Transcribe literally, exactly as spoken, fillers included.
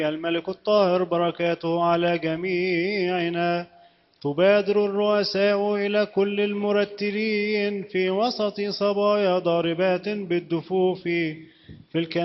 الملك الطاهر بركاته على جميعنا. تبادر الرؤساء إلى كل المرتلين في وسط صبايا ضاربات بالدفوف في الكنائس